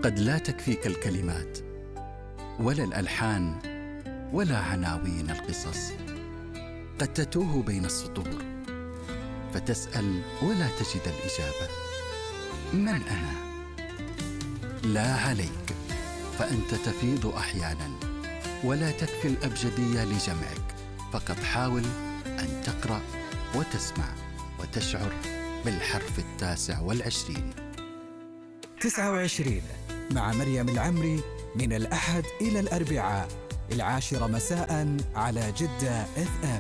قد لا تكفيك الكلمات ولا الألحان ولا عناوين القصص. قد تتوه بين السطور فتسأل ولا تجد الإجابة. من أنا؟ لا عليك، فأنت تفيض أحياناً ولا تكفي الأبجدية لجمعك. فقط حاول أن تقرأ وتسمع وتشعر بالحرف 29. 29 مع مريم العمري، من الأحد إلى الأربعاء 10 مساء على جدة FM.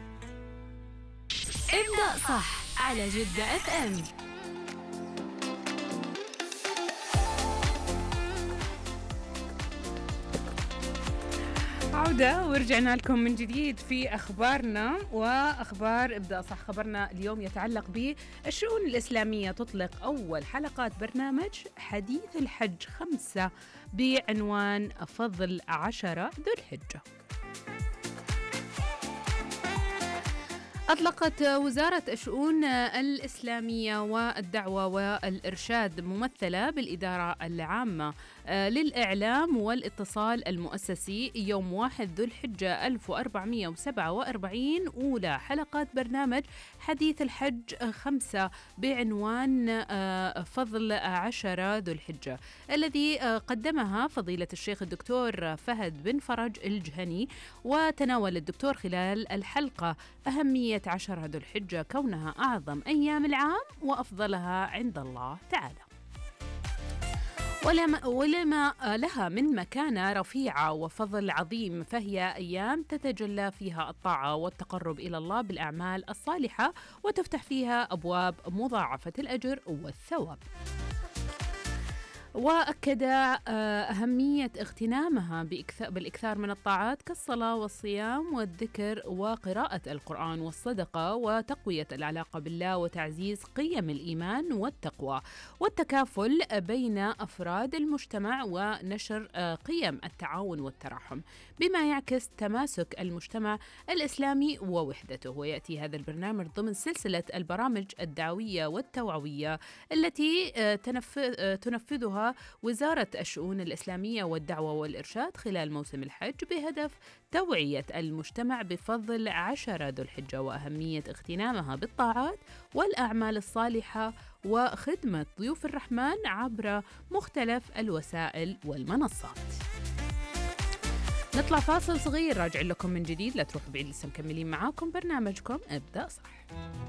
ابدأ صح على جدة FM. عودة ورجعنا لكم من جديد في أخبارنا وأخبار ابدأ صح. خبرنا اليوم يتعلق بالشؤون الإسلامية. تطلق أول حلقات برنامج حديث الحج 5 بعنوان فضل 10 ذو الحجة. أطلقت وزارة الشؤون الإسلامية والدعوة والإرشاد ممثلة بالإدارة العامة للإعلام والاتصال المؤسسي يوم 1 ذو الحجة 1447 أولى حلقات برنامج حديث الحج 5 بعنوان فضل 10 ذو الحجة، الذي قدمها فضيلة الشيخ الدكتور فهد بن فرج الجهني. وتناول الدكتور خلال الحلقة أهمية 10 ذو الحجة، كونها أعظم أيام العام وأفضلها عند الله تعالى، ولما لها من مكانة رفيعة وفضل عظيم، فهي أيام تتجلى فيها الطاعة والتقرب إلى الله بالأعمال الصالحة، وتفتح فيها أبواب مضاعفة الأجر والثواب. وأكد أهمية اغتنامها بالإكثار من الطاعات كالصلاة والصيام والذكر وقراءة القرآن والصدقة، وتقوية العلاقة بالله وتعزيز قيم الإيمان والتقوى والتكافل بين أفراد المجتمع، ونشر قيم التعاون والتراحم، بما يعكس تماسك المجتمع الإسلامي ووحدته. ويأتي هذا البرنامج ضمن سلسلة البرامج الدعوية والتوعوية التي تنفذها وزارة الشؤون الإسلامية والدعوة والإرشاد خلال موسم الحج، بهدف توعية المجتمع بفضل 10 ذو الحجة وأهمية اغتنامها بالطاعات والأعمال الصالحة وخدمة ضيوف الرحمن عبر مختلف الوسائل والمنصات. نطلع فاصل صغير، راجع لكم من جديد، لا تروحوا بعيد، لسه مكملين معاكم برنامجكم ابدأ صح.